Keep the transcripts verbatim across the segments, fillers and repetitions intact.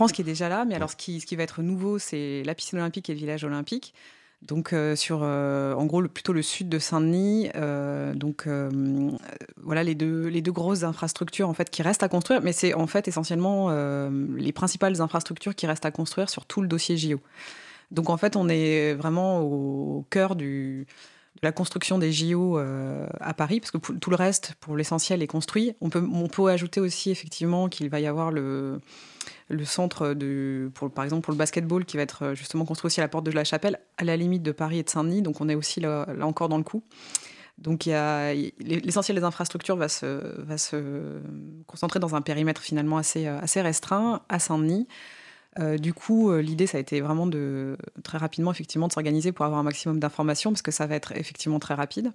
France qui est déjà là, mais alors ce qui, ce qui va être nouveau, c'est la piscine olympique et le village olympique. Donc euh, sur, euh, en gros, le, plutôt le sud de Saint-Denis. Euh, donc euh, voilà les deux, les deux grosses infrastructures en fait qui restent à construire, mais c'est en fait essentiellement euh, les principales infrastructures qui restent à construire sur tout le dossier J O. Donc en fait, on est vraiment au, au cœur du, de la construction des J O euh, à Paris, parce que pour, tout le reste, pour l'essentiel, est construit. On peut, on peut ajouter aussi effectivement qu'il va y avoir le le centre, de, pour, par exemple pour le basketball, qui va être justement construit aussi à la porte de la Chapelle, à la limite de Paris et de Saint-Denis. Donc on est aussi là, là encore dans le coup. Donc il y a, l'essentiel des infrastructures va se, va se concentrer dans un périmètre finalement assez, assez restreint à Saint-Denis. Euh, du coup, l'idée, ça a été vraiment de, très rapidement, effectivement, de s'organiser pour avoir un maximum d'informations, parce que ça va être effectivement très rapide.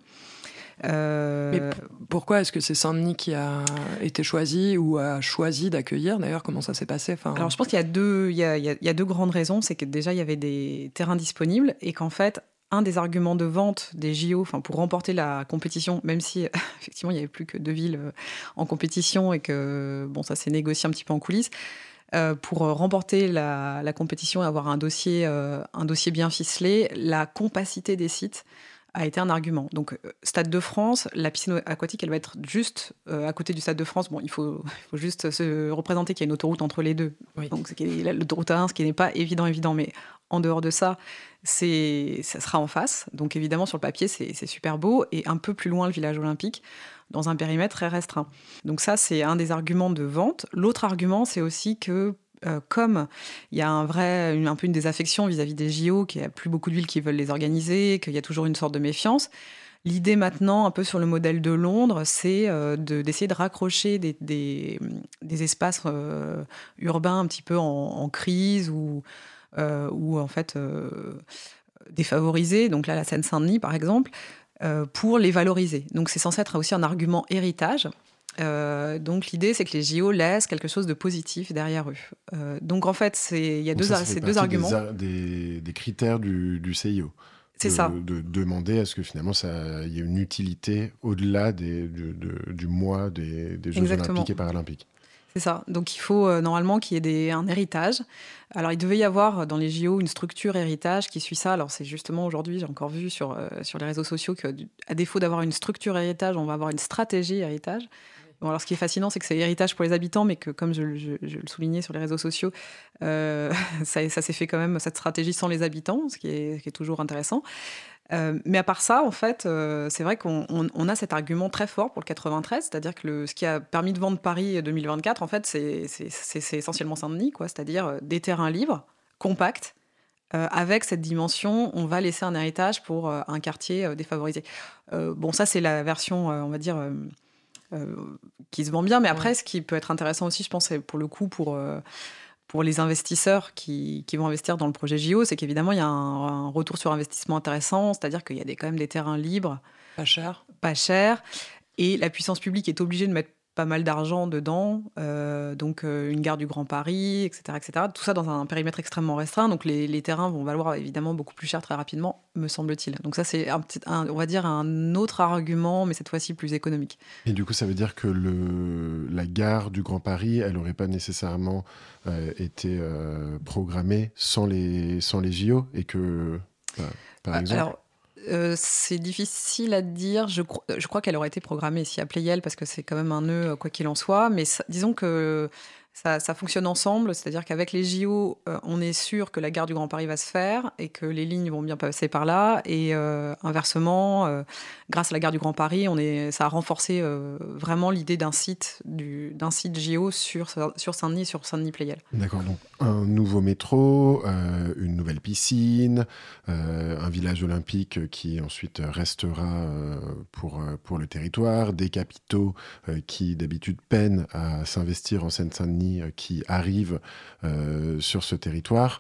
Euh... Mais p- pourquoi est-ce que c'est Saint-Denis qui a été choisi ou a choisi d'accueillir d'ailleurs? Comment ça s'est passé? Enfin... Alors je pense qu'il y a deux, il y a, il y a, il y a deux grandes raisons. C'est que déjà il y avait des terrains disponibles et qu'en fait un des arguments de vente des J O, enfin pour remporter la compétition, même si effectivement il n'y avait plus que deux villes en compétition et que bon ça s'est négocié un petit peu en coulisses. Euh, pour remporter la, la compétition et avoir un dossier, euh, un dossier bien ficelé, la compacité des sites a été un argument. Donc, euh, Stade de France, la piscine aquatique, elle va être juste euh, à côté du Stade de France. Bon, il faut, il faut juste se représenter qu'il y a une autoroute entre les deux. Oui. Donc, c'est l'autoroute A un, ce qui n'est pas évident, évident, mais en dehors de ça, c'est, ça sera en face. Donc, évidemment, sur le papier, c'est, c'est super beau. Et un peu plus loin, le village olympique, dans un périmètre très restreint. Donc ça, c'est un des arguments de vente. L'autre argument, c'est aussi que Euh, comme il y a un, vrai, une, un peu une désaffection vis-à-vis des J O, qu'il n'y a plus beaucoup de villes qui veulent les organiser, qu'il y a toujours une sorte de méfiance, l'idée maintenant, un peu sur le modèle de Londres, c'est euh, de, d'essayer de raccrocher des, des, des espaces euh, urbains un petit peu en, en crise ou, euh, ou en fait euh, défavorisés, donc là la Seine-Saint-Denis par exemple, euh, pour les valoriser. Donc c'est censé être aussi un argument héritage. Euh, donc l'idée, c'est que les J O laissent quelque chose de positif derrière eux. Euh, donc en fait, il y a deux, ça, ça ces deux arguments. Des, ar- des, des critères du, du C I O. C'est de, ça. De demander à ce que finalement il y ait une utilité au-delà des, du, de, du mois des, des Jeux Exactement. Olympiques et Paralympiques. C'est ça. Donc il faut euh, normalement qu'il y ait des, un héritage. Alors il devait y avoir dans les J O une structure héritage qui suit ça. Alors c'est justement aujourd'hui, j'ai encore vu sur, euh, sur les réseaux sociaux qu'à défaut d'avoir une structure héritage, on va avoir une stratégie héritage. Bon, alors, ce qui est fascinant, c'est que c'est héritage pour les habitants, mais que, comme je, je, je le soulignais sur les réseaux sociaux, euh, ça, ça s'est fait quand même, cette stratégie sans les habitants, ce qui est, ce qui est toujours intéressant. Euh, mais à part ça, en fait, euh, c'est vrai qu'on on, on a cet argument très fort pour le quatre-vingt-treize, c'est-à-dire que le, ce qui a permis de vendre Paris deux mille vingt-quatre, en fait, c'est, c'est, c'est, c'est essentiellement Saint-Denis, quoi, c'est-à-dire des terrains libres, compacts, Euh, avec cette dimension, on va laisser un héritage pour euh, un quartier euh, défavorisé. Euh, bon, ça, c'est la version, euh, on va dire... Euh, Euh, qui se vend bien, mais après, ouais. Ce qui peut être intéressant aussi, je pense, c'est pour le coup, pour, euh, pour les investisseurs qui, qui vont investir dans le projet J O, c'est qu'évidemment, il y a un, un retour sur investissement intéressant, c'est-à-dire qu'il y a des, quand même des terrains libres. Pas cher. Pas cher. Et la puissance publique est obligée de mettre pas mal d'argent dedans, euh, donc euh, une gare du Grand Paris, et cetera, et cetera. Tout ça dans un périmètre extrêmement restreint, donc les, les terrains vont valoir évidemment beaucoup plus cher très rapidement, me semble-t-il. Donc ça, c'est un petit, un, on va dire un autre argument, mais cette fois-ci plus économique. Et du coup, ça veut dire que le, la gare du Grand Paris, elle n'aurait pas nécessairement euh, été euh, programmée sans les, sans les J O, et que, bah, par exemple... Alors, Euh, c'est difficile à dire. Je, cro- je crois qu'elle aurait été programmée ici à Pleyel parce que c'est quand même un nœud, quoi qu'il en soit. Mais ça, disons que ça, ça fonctionne ensemble. C'est-à-dire qu'avec les J O, euh, on est sûr que la gare du Grand Paris va se faire et que les lignes vont bien passer par là. Et euh, inversement, euh, grâce à la gare du Grand Paris, on est, ça a renforcé euh, vraiment l'idée d'un site, du, d'un site J O sur, sur Saint-Denis et sur Saint-Denis-Pleyel. D'accord, donc un nouveau métro, euh, une nouvelle piscine, euh, un village olympique qui ensuite restera euh, pour, pour le territoire, des capitaux euh, qui d'habitude peinent à s'investir en Seine-Saint-Denis euh, qui arrivent euh, sur ce territoire.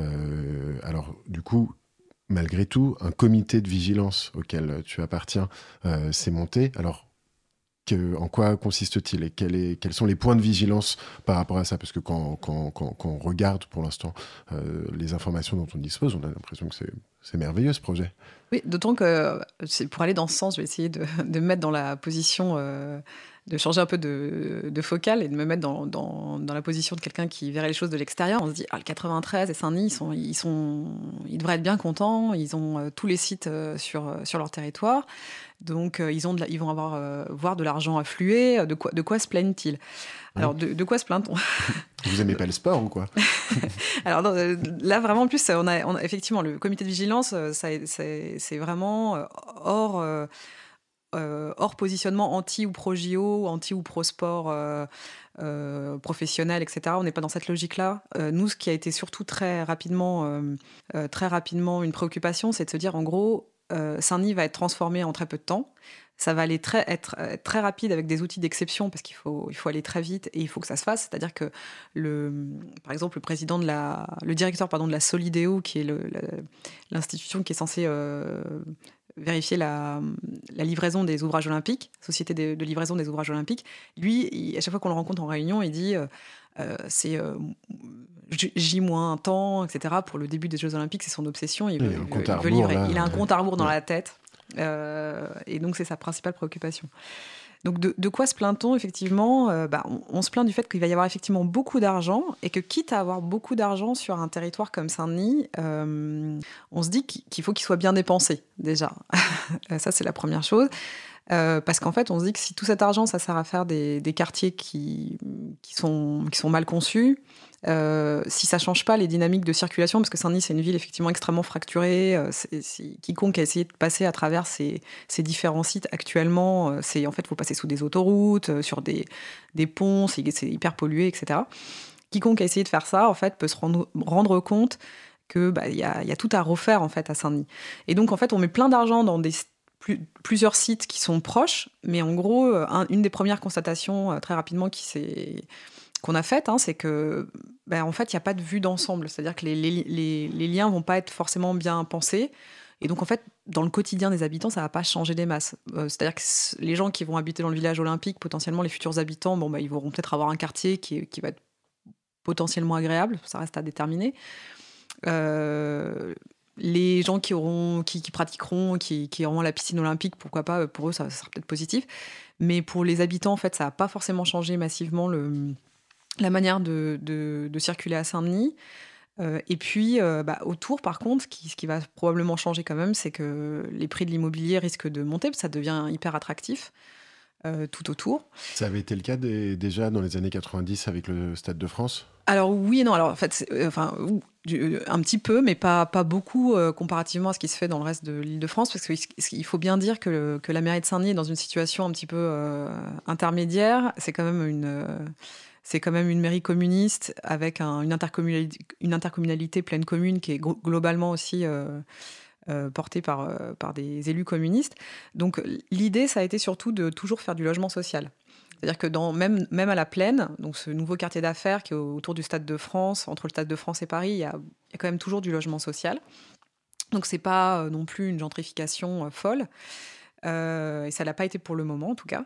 Euh, alors du coup, malgré tout, un comité de vigilance auquel tu appartiens euh, s'est monté. Alors, Que, en quoi consiste-t-il et quel est, quels sont les points de vigilance par rapport à ça? Parce que quand, quand, quand, quand on regarde pour l'instant euh, les informations dont on dispose, on a l'impression que c'est, c'est merveilleux ce projet. Oui, d'autant que c'est, pour aller dans ce sens, je vais essayer de, de me mettre dans la position euh, de changer un peu de, de focale et de me mettre dans, dans, dans la position de quelqu'un qui verrait les choses de l'extérieur. On se dit, ah, le quatre-vingt-treize et Saint-Denis, ils, sont, ils, sont, ils devraient être bien contents. Ils ont euh, tous les sites euh, sur, sur leur territoire. Donc, euh, ils, ont de la, ils vont avoir, euh, voir de l'argent affluer. De quoi, de quoi se plaignent-ils ? Alors, de, de quoi se plaint-on ? Vous aimez pas le sport ou quoi ? Alors non, là, vraiment, en plus, on a, on a, effectivement, le comité de vigilance, ça, c'est, c'est vraiment hors... Euh, Euh, hors positionnement anti ou pro-J O, anti ou pro-sport euh, euh, professionnel, et cetera. On n'est pas dans cette logique-là. Euh, nous, ce qui a été surtout très rapidement, euh, euh, très rapidement une préoccupation, c'est de se dire, en gros, euh, Saint-Denis va être transformé en très peu de temps. Ça va aller très, être, être très rapide avec des outils d'exception parce qu'il faut, il faut aller très vite et il faut que ça se fasse. C'est-à-dire que, le, par exemple, le président de la, le directeur pardon, de la Solidéo, qui est le, la, l'institution qui est censée euh, vérifier la, la livraison des ouvrages olympiques, société de, de livraison des ouvrages olympiques, lui, il, à chaque fois qu'on le rencontre en réunion, il dit euh, euh, c'est euh, J moins un temps, et cetera. Pour le début des Jeux olympiques, c'est son obsession. Il veut, il, il veut, il veut livrer. Là, il a un compte à rebours dans ouais. la tête. Euh, et donc, c'est sa principale préoccupation. Donc, de, de quoi se plaint-on, effectivement euh, bah, on, on se plaint du fait qu'il va y avoir effectivement beaucoup d'argent et que, quitte à avoir beaucoup d'argent sur un territoire comme Saint-Denis, euh, on se dit qu'il faut qu'il soit bien dépensé, déjà. Ça, c'est la première chose. Euh, parce qu'en fait, on se dit que si tout cet argent, ça sert à faire des, des quartiers qui, qui, sont, qui sont mal conçus, euh, si ça ne change pas les dynamiques de circulation, parce que Saint-Denis, c'est une ville effectivement extrêmement fracturée, euh, c'est, c'est, quiconque a essayé de passer à travers ces, ces différents sites actuellement, euh, c'est, en fait, il faut passer sous des autoroutes, euh, sur des, des ponts, c'est, c'est hyper pollué, et cetera. Quiconque a essayé de faire ça, en fait, peut se rendre, rendre compte qu'il bah, y, a, y a tout à refaire en fait, à Saint-Denis. Et donc, en fait, on met plein d'argent dans des Plus, plusieurs sites qui sont proches, mais en gros, un, une des premières constatations euh, très rapidement qui s'est, qu'on a faites, hein, c'est que, ben, en fait, il n'y a pas de vue d'ensemble. C'est-à-dire que les, les, les, les liens ne vont pas être forcément bien pensés. Et donc, en fait, dans le quotidien des habitants, ça ne va pas changer des masses. Euh, c'est-à-dire que les gens qui vont habiter dans le village olympique, potentiellement les futurs habitants, bon, ben, ils vont peut-être avoir un quartier qui, qui va être potentiellement agréable. Ça reste à déterminer. Euh... Les gens qui, auront, qui, qui pratiqueront, qui, qui auront la piscine olympique, pourquoi pas, pour eux, ça, ça sera peut-être positif. Mais pour les habitants, en fait, ça n'a pas forcément changé massivement le, la manière de, de, de circuler à Saint-Denis. Euh, et puis, euh, bah, autour, par contre, qui, ce qui va probablement changer quand même, c'est que les prix de l'immobilier risquent de monter, parce que ça devient hyper attractif. Euh, tout autour. Ça avait été le cas des, déjà dans les années quatre-vingt-dix avec le Stade de France ? Alors oui et non. Alors en fait, euh, enfin, du, un petit peu, mais pas, pas beaucoup euh, comparativement à ce qui se fait dans le reste de l'Île-de-France, parce qu'il faut bien dire que, le, que la mairie de Saint-Denis est dans une situation un petit peu euh, intermédiaire. C'est quand même une... Euh, c'est quand même une mairie communiste avec un, une, intercommunalité, une intercommunalité pleine commune qui est gro- globalement aussi... Euh, Euh, porté par, euh, par des élus communistes. Donc l'idée, ça a été surtout de toujours faire du logement social. C'est-à-dire que dans, même, même à la Plaine, donc ce nouveau quartier d'affaires qui est autour du Stade de France, entre le Stade de France et Paris, il y a, il y a quand même toujours du logement social. Donc c'est pas euh, non plus une gentrification euh, folle. Euh, et ça l'a pas été pour le moment, en tout cas.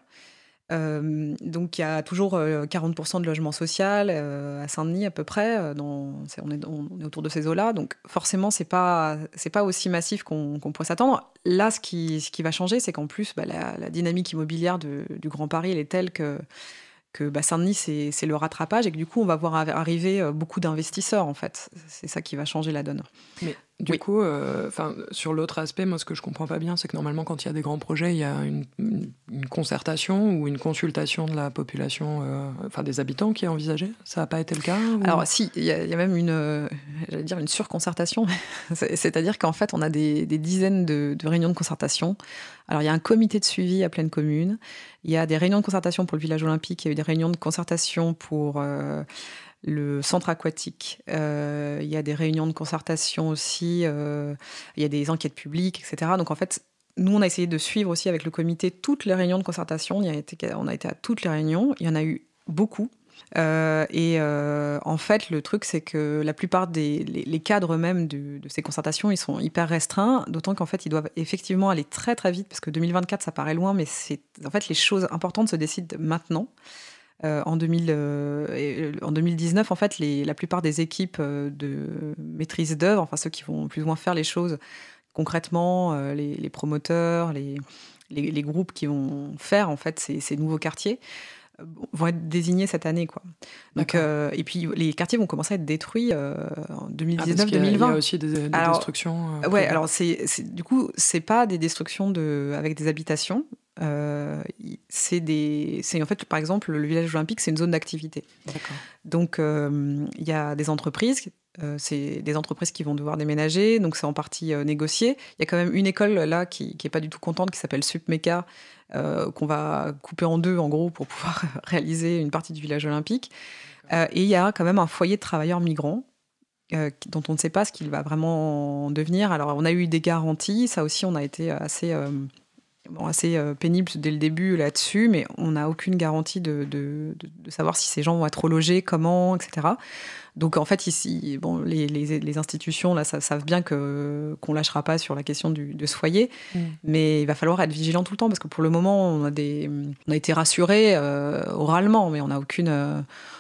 Euh, donc il y a toujours euh, quarante pour cent de logement social euh, à Saint-Denis à peu près. Euh, dans, c'est, on, est, on est autour de ces eaux-là. Donc forcément, c'est pas, c'est pas aussi massif qu'on, qu'on pourrait s'attendre. Là, ce qui, ce qui va changer, c'est qu'en plus, bah, la, la dynamique immobilière de, du Grand Paris, elle est telle que, que bah, Saint-Denis, c'est, c'est le rattrapage et que du coup, on va voir arriver beaucoup d'investisseurs, en fait. C'est ça qui va changer la donne. Mais du oui. coup, euh, sur l'autre aspect, moi, ce que je comprends pas bien, c'est que normalement, quand il y a des grands projets, il y a une, une, une concertation ou une consultation de la population, euh, enfin des habitants qui est envisagée. Ça n'a pas été le cas ou... Alors si, il y, y a même une, euh, j'allais dire une surconcertation. C'est-à-dire qu'en fait, on a des, des dizaines de, de réunions de concertation. Alors il y a un comité de suivi à pleine commune. Il y a des réunions de concertation pour le village olympique. Il y a eu des réunions de concertation pour euh, le centre aquatique. Euh, il y a des réunions de concertation aussi. Euh, il y a des enquêtes publiques, et cetera. Donc en fait, nous, on a essayé de suivre aussi avec le comité toutes les réunions de concertation. Il y a été, on a été à toutes les réunions. Il y en a eu beaucoup. Euh, et euh, en fait, le truc, c'est que la plupart des les, les cadres même de, de ces concertations, ils sont hyper restreints, d'autant qu'en fait, ils doivent effectivement aller très très vite, parce que deux mille vingt-quatre, ça paraît loin, mais c'est, en fait, les choses importantes se décident maintenant. Euh, en, deux mille, euh, en deux mille dix-neuf, en fait, les, la plupart des équipes de maîtrise d'œuvre, enfin ceux qui vont plus ou moins faire les choses concrètement, euh, les, les promoteurs, les, les, les groupes qui vont faire en fait ces, ces nouveaux quartiers euh, vont être désignés cette année, quoi. Donc, euh, et puis les quartiers vont commencer à être détruits euh, en deux mille dix-neuf deux mille vingt. Ah, il y a aussi des, des alors, destructions. Euh, ouais, alors c'est, c'est du coup c'est pas des destructions de avec des habitations. Euh, c'est des, c'est en fait par exemple le village olympique, c'est une zone d'activité. D'accord. Donc il euh, y a des entreprises, euh, c'est des entreprises qui vont devoir déménager, donc c'est en partie euh, négocié. Il y a quand même une école là qui, qui est pas du tout contente, qui s'appelle Supmeca, euh, qu'on va couper en deux en gros pour pouvoir réaliser une partie du village olympique. Euh, et il y a quand même un foyer de travailleurs migrants. Euh, dont on ne sait pas ce qu'il va vraiment devenir. Alors, on a eu des garanties, ça aussi, on a été assez, euh, bon, assez euh, pénible dès le début là-dessus, mais on n'a aucune garantie de, de, de, de savoir si ces gens vont être relogés, comment, et cetera. Donc, en fait, ici, bon, les, les, les institutions là, ça, savent bien que, qu'on ne lâchera pas sur la question du, de ce foyer, mmh. mais il va falloir être vigilant tout le temps, parce que pour le moment, on a, des, on a été rassurés euh, oralement, mais on n'a aucune... Euh,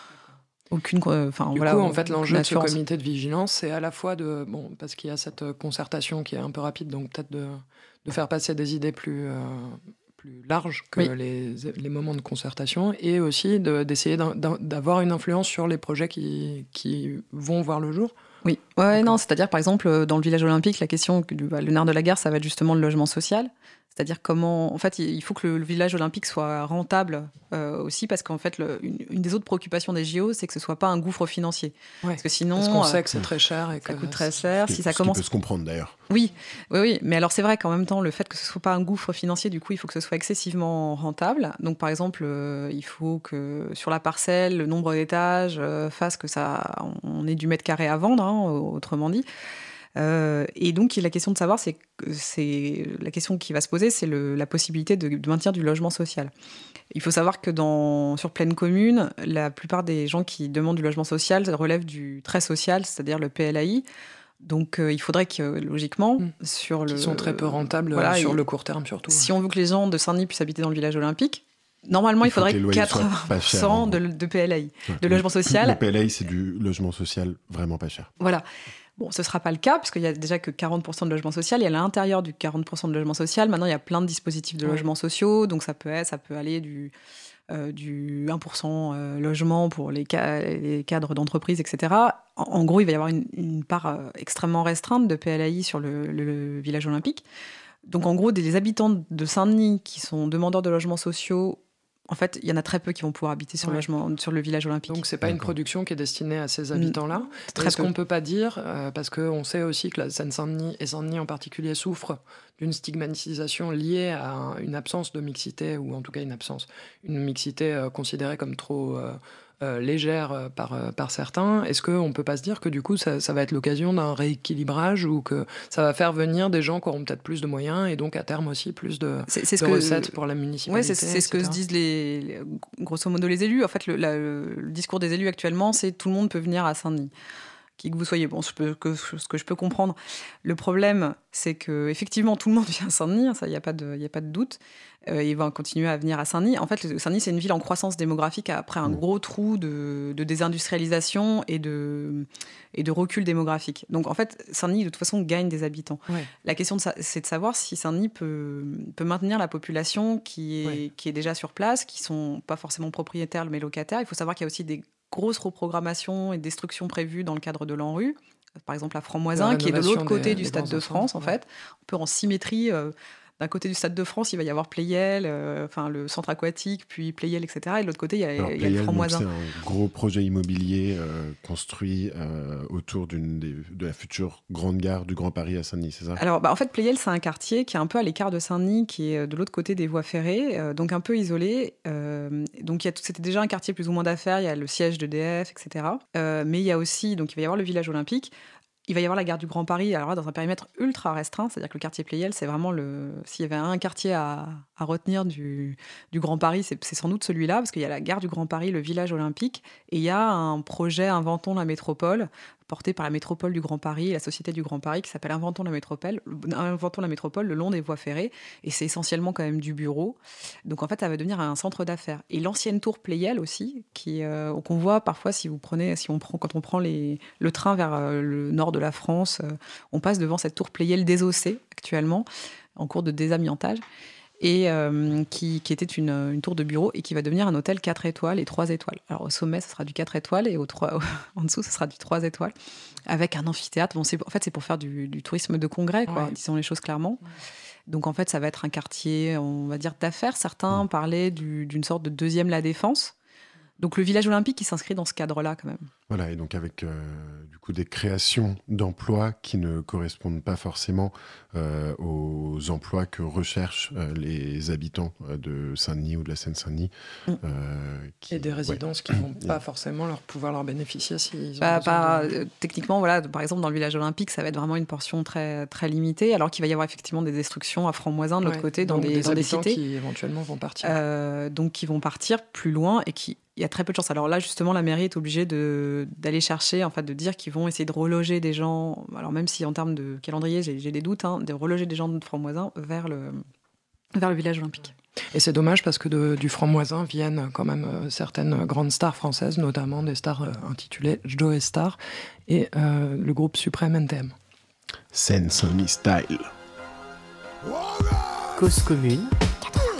Aucune, enfin, du voilà, coup, en fait, l'enjeu de ce comité de vigilance, c'est à la fois de, bon, parce qu'il y a cette concertation qui est un peu rapide, donc peut-être de, de faire passer des idées plus, euh, plus larges que oui. les, les moments de concertation, et aussi de, d'essayer d'un, d'avoir une influence sur les projets qui, qui vont voir le jour. Oui, ouais, non, c'est-à-dire par exemple dans le village olympique, la question, bah, le nerf de la guerre, ça va être justement le logement social. C'est-à-dire comment, en fait, il faut que le, le village olympique soit rentable euh, aussi, parce qu'en fait, le, une, une des autres préoccupations des J O, c'est que ce soit pas un gouffre financier. Ouais, parce que sinon, parce qu'on sait que c'est très cher et ça que coûte très cher. Si ça ce commence, qui peut se comprendre d'ailleurs. Oui, oui, oui. Mais alors c'est vrai qu'en même temps, le fait que ce soit pas un gouffre financier, du coup, il faut que ce soit excessivement rentable. Donc, par exemple, euh, il faut que sur la parcelle, le nombre d'étages euh, fasse que ça, on ait du mètre carré à vendre, hein, autrement dit. Euh, et donc, la question de savoir, c'est, c'est la question qui va se poser, c'est le, la possibilité de, de maintenir du logement social. Il faut savoir que dans, sur pleine commune, la plupart des gens qui demandent du logement social relèvent du très social, c'est-à-dire le P L A I. Donc, euh, il faudrait que, logiquement, mmh. sur le... Qui sont très peu rentables voilà, sur le court terme, surtout. Si on veut que les gens de Saint-Denis puissent habiter dans le village olympique, normalement, il, il faudrait quatre-vingts pour cent de, de P L A I, ouais. de logement social. Le P L A I, c'est du logement social vraiment pas cher. Voilà. Bon, ce ne sera pas le cas, puisqu'il n'y a déjà que quarante pour cent de logement social. Et à l'intérieur du quarante pour cent de logement social, maintenant, il y a plein de dispositifs de ouais. logements sociaux. Donc, ça peut, être, ça peut aller du, euh, du un pour cent euh, logement pour les, ca- les cadres d'entreprise, et cetera. En, en gros, il va y avoir une, une part euh, extrêmement restreinte de P L A I sur le, le, le village olympique. Donc, en gros, des habitants de Saint-Denis qui sont demandeurs de logements sociaux, en fait, il y en a très peu qui vont pouvoir habiter sur, ouais. le, logement, sur le village olympique. Donc, ce n'est pas une production qui est destinée à ces habitants-là. Très Est-ce peu. qu'on ne peut pas dire, euh, parce qu'on sait aussi que la Seine-Saint-Denis, et Saint-Denis en particulier, souffrent d'une stigmatisation liée à un, une absence de mixité, ou en tout cas une absence, une mixité euh, considérée comme trop... Euh, Euh, légère euh, par, euh, par certains, est-ce qu'on ne peut pas se dire que du coup ça, ça va être l'occasion d'un rééquilibrage ou que ça va faire venir des gens qui auront peut-être plus de moyens et donc à terme aussi plus de, c'est, c'est de que, recettes pour la municipalité? Oui, c'est, c'est ce que se disent les, les, grosso modo les élus. En fait, le, la, le discours des élus actuellement, c'est tout le monde peut venir à Saint-Denis. Qui que vous soyez, bon, ce que, que, ce que je peux comprendre. Le problème, c'est que effectivement tout le monde vient à Saint-Denis, ça, il n'y a pas de, il y a pas de doute. Euh, il va continuer à venir à Saint-Denis. En fait, Saint-Denis, c'est une ville en croissance démographique après un gros trou de, de désindustrialisation et de, et de recul démographique. Donc, en fait, Saint-Denis, de toute façon, gagne des habitants. Ouais. La question, de, c'est de savoir si Saint-Denis peut, peut maintenir la population qui est, ouais. qui est déjà sur place, qui ne sont pas forcément propriétaires, mais locataires. Il faut savoir qu'il y a aussi des grosses reprogrammations et destructions prévues dans le cadre de l'ANRU. Par exemple, à Franc-Moisin, qui est de l'autre côté des, du des Stade de France, en ouais. fait. Un peu en symétrie. Euh, d'un côté du Stade de France, il va y avoir Pleyel, euh, enfin, le centre aquatique, puis Pleyel, et cetera. Et de l'autre côté, il y a, Alors, il y a Pleyel, le Franc-Moisin. C'est un gros projet immobilier euh, construit euh, autour d'une des, de la future grande gare du Grand Paris à Saint-Denis, c'est ça? Alors, bah, en fait, Pleyel, c'est un quartier qui est un peu à l'écart de Saint-Denis, qui est de l'autre côté des voies ferrées, euh, donc un peu isolé. Euh, donc, il y a tout, c'était déjà un quartier plus ou moins d'affaires. Il y a le siège d'E D F, et cetera. Euh, mais il y a aussi, donc il va y avoir le village olympique. Il va y avoir la gare du Grand Paris, alors là, dans un périmètre ultra restreint, c'est-à-dire que le quartier Pleyel, c'est vraiment le... S'il y avait un quartier à, à retenir du, du Grand Paris, c'est, c'est sans doute celui-là, parce qu'il y a la gare du Grand Paris, le village olympique, et il y a un projet Inventons la métropole, porté par la métropole du Grand Paris, la Société du Grand Paris, qui s'appelle Inventons la métropole, Inventons la métropole le long des voies ferrées, et c'est essentiellement quand même du bureau. Donc en fait, ça va devenir un centre d'affaires. Et l'ancienne tour Pleyel aussi, qui, euh, qu'on voit parfois si vous prenez, si on prend, quand on prend les, le train vers euh, le nord de la France, euh, on passe devant cette tour Pleyel désossée actuellement, en cours de désamiantage. et euh, qui, qui était une, une tour de bureau et qui va devenir un hôtel quatre étoiles et trois étoiles. Alors au sommet, ce sera du quatre étoiles et au trois, en dessous, ce sera du trois étoiles avec un amphithéâtre. Bon, c'est, en fait, c'est pour faire du, du tourisme de congrès, quoi, ouais. disons les choses clairement. Ouais. Donc en fait, ça va être un quartier, on va dire, d'affaires. Certains mmh. parlaient du, d'une sorte de deuxième La Défense. Donc le village olympique, il s'inscrit dans ce cadre-là quand même. Voilà, et donc avec euh, du coup des créations d'emplois qui ne correspondent pas forcément euh, aux emplois que recherchent euh, les habitants euh, de Saint-Denis ou de la Seine-Saint-Denis. Mmh. Euh, qui, et des résidences ouais. qui ne vont pas forcément leur pouvoir leur bénéficier s'ils ont bah, pas, de... euh, techniquement, voilà, par exemple, dans le village olympique, ça va être vraiment une portion très, très limitée, alors qu'il va y avoir effectivement des destructions à Franc-Moisin de l'autre ouais. côté, dans, des, des, dans des cités. Qui éventuellement vont partir. Euh, donc qui vont partir plus loin et qui... Il y a très peu de chance. Alors là, justement, la mairie est obligée de, d'aller chercher, en fait, de dire qu'ils vont essayer de reloger des gens, alors même si en termes de calendrier, j'ai, j'ai des doutes, hein, de reloger des gens de Franc-Moisin vers le, vers le village olympique. Et c'est dommage parce que de, du Franc-Moisin viennent quand même euh, certaines grandes stars françaises, notamment des stars euh, intitulées Joe Star et euh, le groupe Suprême N T M. Seine-Saint-Denis style. Cause commune